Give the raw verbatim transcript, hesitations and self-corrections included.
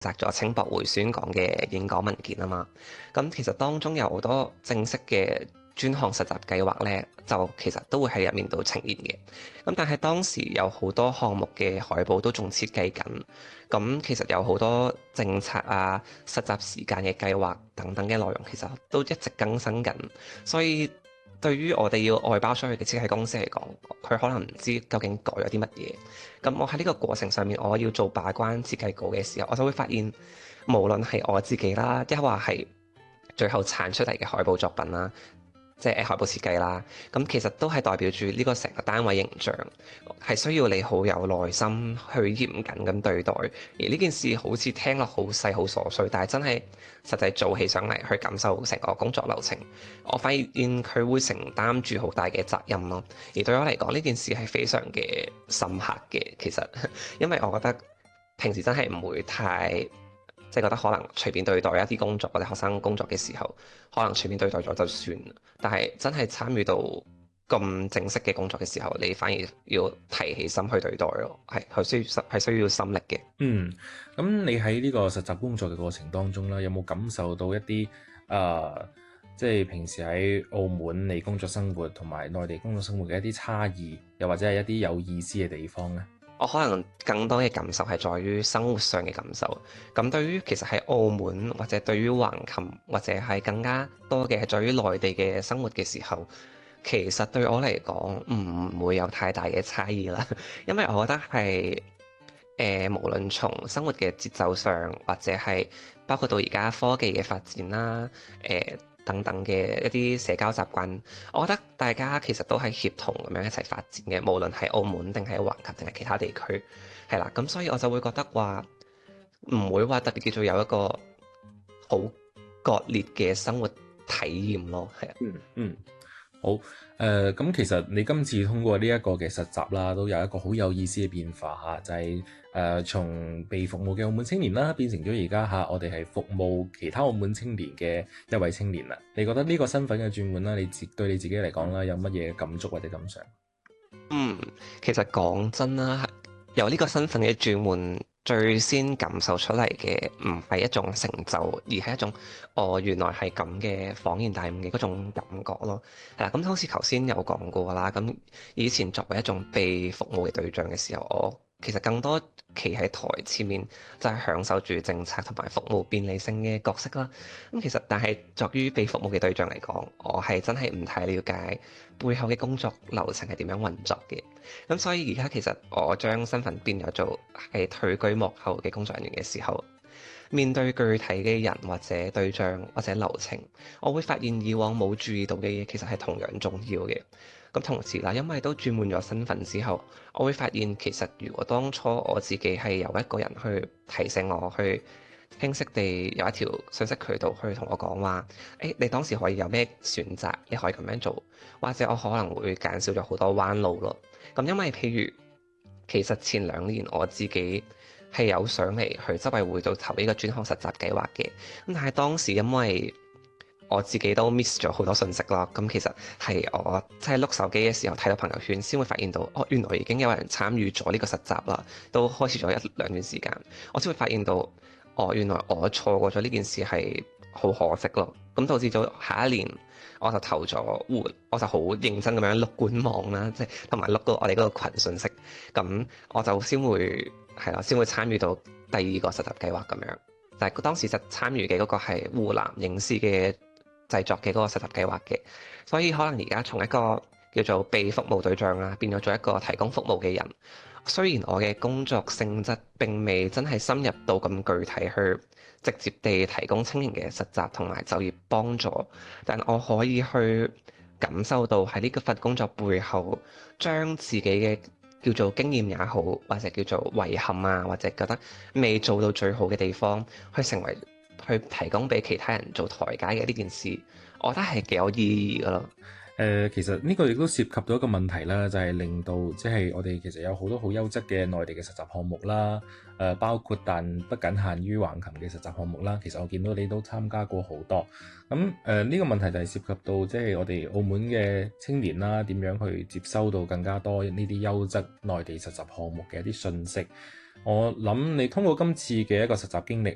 摘咗青博會宣講嘅演講文件啊嘛。咁其實當中有好多正式嘅專項實習計劃呢，就其實都會喺入面度呈現嘅。咁但係當時有好多項目嘅海報都仲設計緊，咁其實有好多政策啊、實習時間嘅計劃等等嘅內容，其實都一直更新緊。所以對於我哋要外包出去嘅設計公司嚟講，佢可能唔知究竟改咗啲乜嘢。咁我喺呢個過程上面，我要做把關設計稿嘅時候，我就會發現，無論係我自己啦，一話係最後產出嚟嘅海報作品啦，即係海報設計啦，咁其實都係代表住呢個成個單位形象，係需要你好有耐心去嚴謹咁對待。而呢件事好似聽落好細好瑣碎，但係真係實際做起上嚟去感受成個工作流程，我發現佢會承擔住好大嘅責任咯。而對我嚟講，呢件事係非常嘅深刻嘅。其實因為我覺得平時真係唔會太。即係覺得可能隨便對待一啲工作或者學生工作嘅時候，可能隨便對待咗就算。但係真係參與到咁正式嘅工作嘅時候，你反而要提起心去對待咯，係係需要係需要心力嘅。 嗯，咁你喺呢個實習工作嘅過程當中啦，有冇感受到一啲啊、呃，即係平時喺澳門你工作生活同埋內地工作生活嘅一啲差異，又或者係一啲有意思嘅地方呢？ 我可能更多嘅感受係在於生活上嘅感受。咁對於其實喺澳門或者對於橫琴或者係更加多嘅係在於內地嘅生活嘅時候，其實對我嚟講唔會有太大嘅差異啦。因為我覺得係誒、呃，無論從生活嘅節奏上，或者係包括到而家科技嘅發展啦，誒、呃。等等嘅一啲社交習慣，我覺得大家其實都係協同咁樣一齊發展嘅，無論係澳門定係橫琴定係其他地區，係啦。咁所以我就會覺得話唔會話特別叫做有一個好割裂嘅生活體驗咯，係啊。 嗯嗯。好，誒、呃、咁其實你今次通過呢一個嘅實習啦，都有一個好有意思嘅變化嚇，就係、是、誒、呃、從被服務嘅澳門青年啦，變成咗而家嚇我哋係服務其他澳門青年嘅一位青年啦。你覺得呢個身份嘅轉換啦，你自對你自己嚟講啦，有乜嘢感觸或者感想？ 嗯，其實講真啦，有呢個身份嘅轉換，最先感受出嚟嘅唔係一種成就，而係一種哦原來係咁嘅恍然大悟嘅嗰種感覺咯。係啦，咁好似頭先有講過啦，咁以前作為一種被服務嘅對象嘅時候，我其實更多企喺台前面，就係享受住政策同埋服務便利性嘅角色啦。咁其實但係作於被服務嘅對象嚟講，我係真係唔太了解背後嘅工作流程係點樣運作嘅。咁所以而家其實我將身份變咗做係退居幕後嘅工作人員嘅時候，面對具體嘅人或者對象或者流程，我會發現以往冇注意到嘅嘢其實係同樣重要嘅。咁同時啦，因為都轉換咗身份之後，我會發現其實如果當初我自己係由一個人去提醒我去清晰地有一條信息渠道去同我講話，誒你當時可以有咩選擇，你可以咁樣做，或者我可能會減少咗好多彎路咯。咁因為譬如其實前兩年我自己係有上嚟去執委會度投呢個專項實習計劃嘅，咁但係當時因為我自己都 miss 咗好多信息啦，咁其實係我即係碌手機嘅時候睇到朋友圈，先會發現到哦，原來已經有人參與咗呢個實習啦，都開始咗一兩段時間，我先會發現到哦，原來我錯過咗呢件事係好可惜咯，咁導致咗下一年我就投咗換，我就好認真咁樣碌官網啦，即係同埋碌到我哋嗰個群信息，咁我就先會係啦，先會參與到第二個實習計劃咁樣，但係當時就參與嘅嗰個係湖南影視嘅製作嘅嗰個實習計劃嘅，所以可能而家從一個叫做被服務對象啦，變咗做一個提供服務嘅人。雖然我嘅工作性質並未真係深入到咁具體去直接地提供青年嘅實習同埋就業幫助，但我可以去感受到喺呢個份工作背後，將自己嘅叫做經驗也好，或者叫做遺憾啊，或者覺得未做到最好嘅地方，去成為去提供俾其他人做台階嘅呢件事，我覺得係幾有意義噶咯。 誒、呃，其實呢個亦都涉及到一個問題啦，就係、是、令到即係我哋其實有好多好優質嘅內地嘅實習項目啦，誒、呃、包括但不僅限於橫琴嘅實習項目啦。其實我見到你都參加過好多，咁誒呢個問題就係涉及到即係我哋澳門嘅青年啦，點樣去接收到更加多呢啲優質內地實習項目嘅一啲信息。我諗你通過今次嘅一個實習經歷